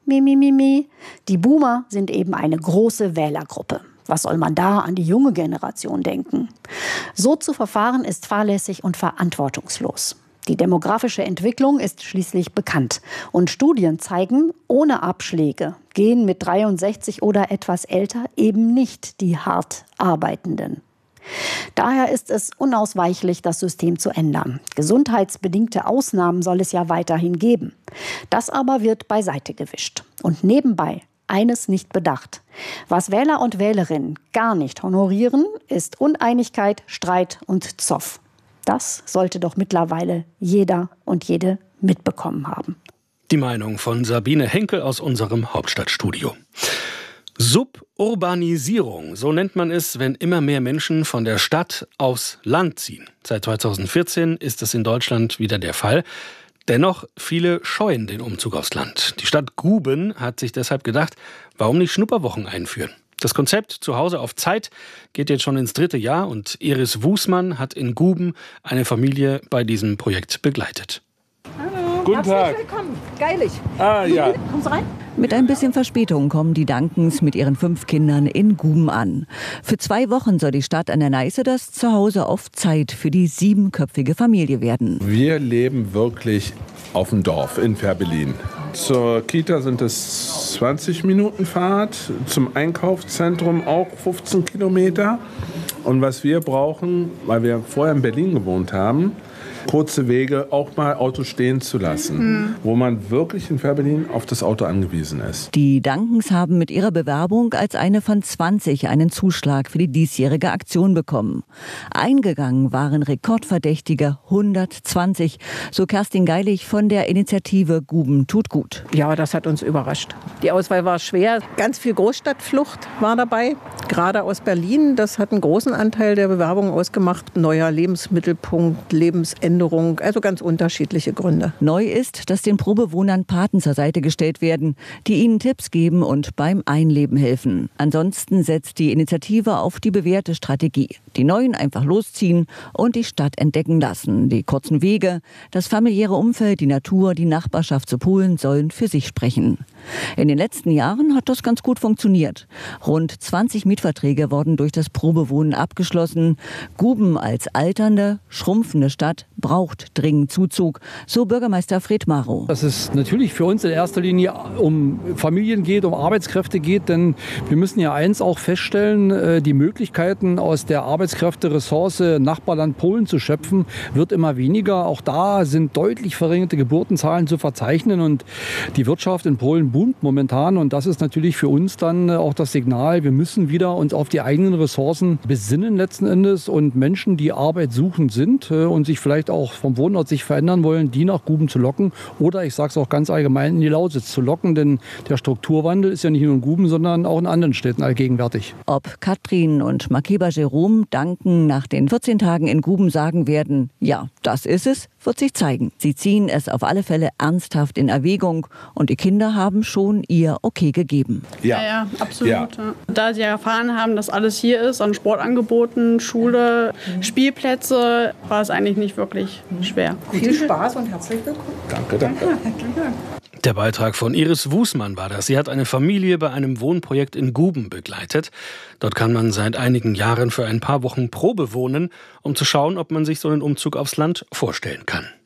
Mi. Die Boomer sind eben eine große Wählergruppe. Was soll man da an die junge Generation denken? So zu verfahren ist fahrlässig und verantwortungslos. Die demografische Entwicklung ist schließlich bekannt. Und Studien zeigen, ohne Abschläge gehen mit 63 oder etwas älter eben nicht die hart Arbeitenden. Daher ist es unausweichlich, das System zu ändern. Gesundheitsbedingte Ausnahmen soll es ja weiterhin geben. Das aber wird beiseite gewischt. Und nebenbei eines nicht bedacht. Was Wähler und Wählerinnen gar nicht honorieren, ist Uneinigkeit, Streit und Zoff. Das sollte doch mittlerweile jeder und jede mitbekommen haben. Die Meinung von Sabine Henkel aus unserem Hauptstadtstudio. Suburbanisierung, so nennt man es, wenn immer mehr Menschen von der Stadt aufs Land ziehen. Seit 2014 ist es in Deutschland wieder der Fall. Dennoch, viele scheuen den Umzug aufs Land. Die Stadt Guben hat sich deshalb gedacht, warum nicht Schnupperwochen einführen? Das Konzept Zuhause auf Zeit geht jetzt schon ins 3. Jahr und Iris Wußmann hat in Guben eine Familie bei diesem Projekt begleitet. Hallo, guten Tag. Willkommen, geilig. Ja. Kommst du rein? Mit ein bisschen Verspätung kommen die Dankens mit ihren 5 Kindern in Guben an. Für 2 Wochen soll die Stadt an der Neiße das Zuhause auf Zeit für die 7-köpfige Familie werden. Wir leben wirklich auf dem Dorf in Fehrbellin. Zur Kita sind es 20 Minuten Fahrt, zum Einkaufszentrum auch 15 Kilometer. Und was wir brauchen, weil wir vorher in Berlin gewohnt haben, kurze Wege auch mal Auto stehen zu lassen, wo man wirklich in Fehrbellin auf das Auto angewiesen ist. Die Dankens haben mit ihrer Bewerbung als eine von 20 einen Zuschlag für die diesjährige Aktion bekommen. Eingegangen waren rekordverdächtige 120, so Kerstin Geilig von der Initiative Guben tut gut. Ja, das hat uns überrascht. Die Auswahl war schwer. Ganz viel Großstadtflucht war dabei, gerade aus Berlin. Das hat einen großen Anteil der Bewerbungen ausgemacht. Neuer Lebensmittelpunkt, Lebensänderung, also ganz unterschiedliche Gründe. Neu ist, dass den Probewohnern Paten zur Seite gestellt werden, die ihnen Tipps geben und beim Einleben helfen. Ansonsten setzt die Initiative auf die bewährte Strategie. Die Neuen einfach losziehen und die Stadt entdecken lassen. Die kurzen Wege, das familiäre Umfeld, die Natur, die Nachbarschaft zu Polen sollen für sich sprechen. In den letzten Jahren hat das ganz gut funktioniert. Rund 20 Mietverträge wurden durch das Probewohnen abgeschlossen. Guben als alternde, schrumpfende Stadt braucht dringend Zuzug, so Bürgermeister Fred Marow. Dass es natürlich für uns in erster Linie um Familien geht, um Arbeitskräfte geht, denn wir müssen ja eins auch feststellen, die Möglichkeiten aus der Arbeitskräfteressource Nachbarland Polen zu schöpfen, wird immer weniger. Auch da sind deutlich verringerte Geburtenzahlen zu verzeichnen und die Wirtschaft in Polen boomt momentan und das ist natürlich für uns dann auch das Signal, wir müssen wieder uns auf die eigenen Ressourcen besinnen letzten Endes und Menschen, die Arbeit suchend sind und sich vielleicht auch vom Wohnort sich verändern wollen, die nach Guben zu locken oder, ich sage es auch ganz allgemein, in die Lausitz zu locken, denn der Strukturwandel ist ja nicht nur in Guben, sondern auch in anderen Städten allgegenwärtig. Ob Katrin und Makeba Jerome Danken nach den 14 Tagen in Guben sagen werden, ja, das ist es, wird sich zeigen. Sie ziehen es auf alle Fälle ernsthaft in Erwägung und die Kinder haben schon ihr Okay gegeben. Ja, absolut. Ja. Da sie erfahren haben, dass alles hier ist, an Sportangeboten, Schule, Spielplätze, war es eigentlich nicht wirklich schwer. Viel Spaß und herzlich willkommen. Danke. Der Beitrag von Iris Wußmann war das. Sie hat eine Familie bei einem Wohnprojekt in Guben begleitet. Dort kann man seit einigen Jahren für ein paar Wochen Probe wohnen, um zu schauen, ob man sich so einen Umzug aufs Land vorstellen kann.